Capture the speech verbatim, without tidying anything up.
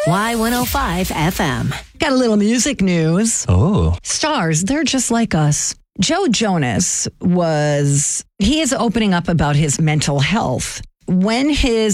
Y one oh five F M. Got a little music news. Oh. Stars, they're just like us. Joe Jonas was, he is opening up about his mental health. When his